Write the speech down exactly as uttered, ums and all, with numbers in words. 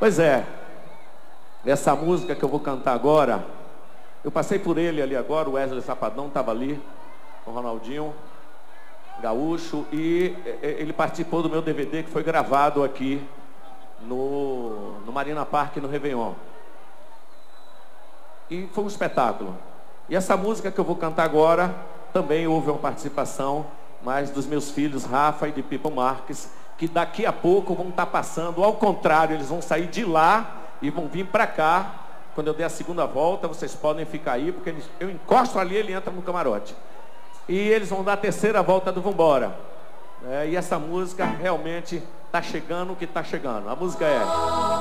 Pois é, essa música que eu vou cantar agora, eu passei por ele ali agora, o Wesley Safadão estava ali, com o Ronaldinho Gaúcho, e ele participou do meu D V D que foi gravado aqui no, no Marina Park, no Réveillon. E foi um espetáculo. E essa música que eu vou cantar agora, também houve uma participação mais dos meus filhos, Rafa e de Pipo Marques, que daqui a pouco vão estar passando, ao contrário, eles vão sair de lá e vão vir para cá. Quando eu der a segunda volta, vocês podem ficar aí, porque eles, eu encosto ali, ele entra no camarote. E eles vão dar a terceira volta do Vambora. É, e essa música realmente está chegando o que está chegando. A música é...